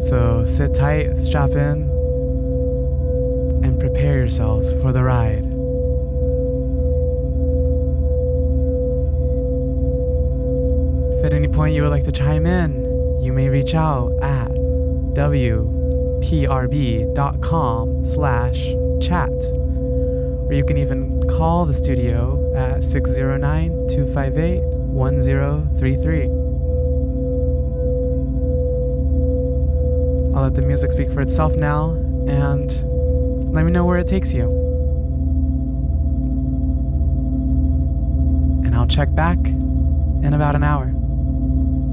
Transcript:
So sit tight, strap in, and prepare yourselves for the ride. If at any point you would like to chime in, you may reach out at wprb.com/chat, or you can even call the studio at 609-258-1033. I'll let the music speak for itself now, and let me know where it takes you. And I'll check back in about an hour.